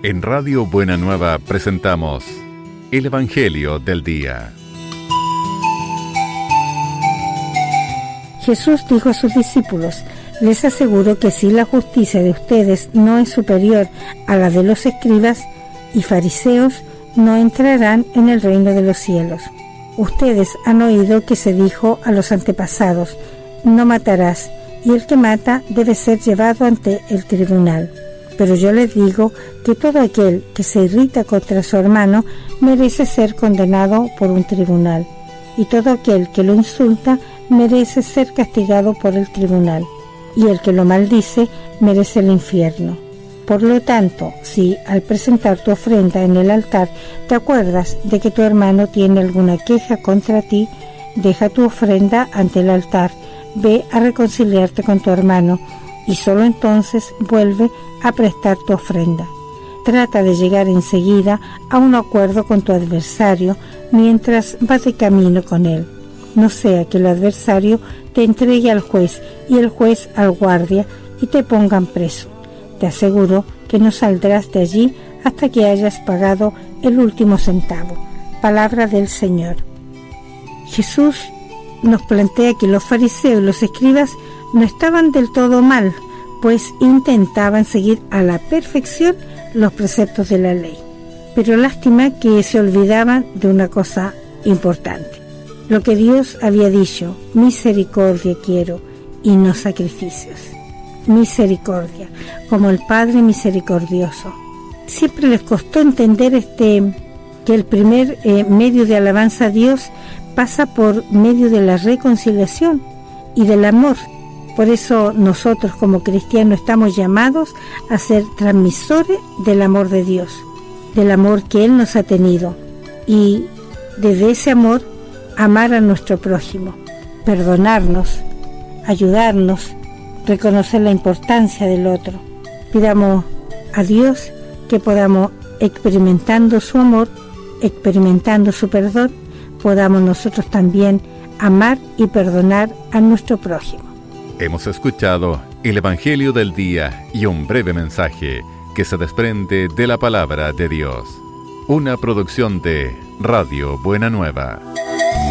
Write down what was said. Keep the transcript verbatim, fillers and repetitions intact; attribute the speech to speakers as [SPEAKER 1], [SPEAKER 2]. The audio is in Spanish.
[SPEAKER 1] En Radio Buena Nueva presentamos el Evangelio del Día.
[SPEAKER 2] Jesús dijo a sus discípulos: les aseguro que si la justicia de ustedes no es superior a la de los escribas y fariseos, no entrarán en el reino de los cielos. Ustedes han oído que se dijo a los antepasados: no matarás, y el que mata debe ser llevado ante el tribunal. Pero yo les digo que todo aquel que se irrita contra su hermano merece ser condenado por un tribunal, y todo aquel que lo insulta merece ser castigado por el tribunal, y el que lo maldice merece el infierno. Por lo tanto, si al presentar tu ofrenda en el altar te acuerdas de que tu hermano tiene alguna queja contra ti, deja tu ofrenda ante el altar, ve a reconciliarte con tu hermano, y solo entonces vuelve a prestar tu ofrenda. Trata de llegar enseguida a un acuerdo con tu adversario mientras vas de camino con él. No sea que el adversario te entregue al juez y el juez al guardia y te pongan preso. Te aseguro que no saldrás de allí hasta que hayas pagado el último centavo. Palabra del Señor. Jesús nos plantea que los fariseos y los escribas no estaban del todo mal, pues intentaban seguir a la perfección los preceptos de la ley. Pero lástima que se olvidaban de una cosa importante. Lo que Dios había dicho: misericordia quiero y no sacrificios. Misericordia, como el Padre misericordioso. Siempre les costó entender este que el primer eh, medio de alabanza a Dios pasa por medio de la reconciliación y del amor. Por eso nosotros como cristianos estamos llamados a ser transmisores del amor de Dios, del amor que Él nos ha tenido, y desde ese amor amar a nuestro prójimo, perdonarnos, ayudarnos, reconocer la importancia del otro. Pidamos a Dios que podamos, experimentando su amor, experimentando su perdón, podamos nosotros también amar y perdonar a nuestro prójimo.
[SPEAKER 1] Hemos escuchado el Evangelio del Día y un breve mensaje que se desprende de la Palabra de Dios. Una producción de Radio Buena Nueva.